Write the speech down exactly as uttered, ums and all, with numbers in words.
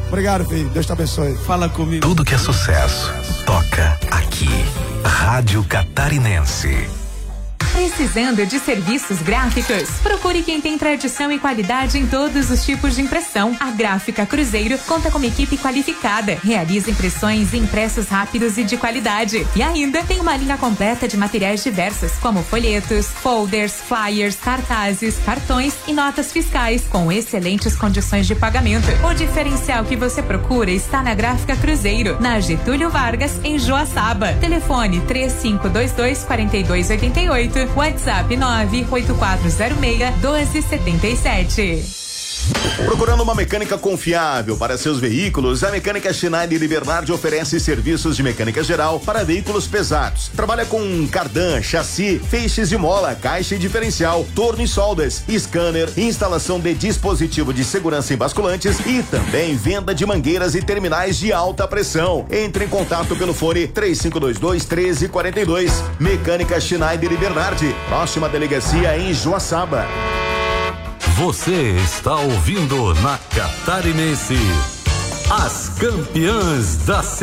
Obrigado, filho. Deus te abençoe. Fala comigo. Tudo que é sucesso toca aqui. Rádio Catarinense. Precisando de serviços gráficos? Procure quem tem tradição e qualidade em todos os tipos de impressão. A Gráfica Cruzeiro conta com uma equipe qualificada, realiza impressões e impressos rápidos e de qualidade. E ainda tem uma linha completa de materiais diversos, como folhetos, folders, flyers, cartazes, cartões e notas fiscais, com excelentes condições de pagamento. O diferencial que você procura está na Gráfica Cruzeiro, na Getúlio Vargas, em Joaçaba. Telefone três cinco dois dois, quatro dois oito oito. WhatsApp nove oito quatro zero seis, um dois sete sete. Procurando uma mecânica confiável para seus veículos, a Mecânica Schneider de Bernardi oferece serviços de mecânica geral para veículos pesados. Trabalha com cardan, chassi, feixes de mola, caixa e diferencial, torno e soldas, scanner, instalação de dispositivo de segurança em basculantes e também venda de mangueiras e terminais de alta pressão. Entre em contato pelo fone três cinco dois dois, um três quatro dois. Mecânica Schneider de Bernardi, próxima delegacia em Joaçaba. Você está ouvindo na Catarinense as campeãs da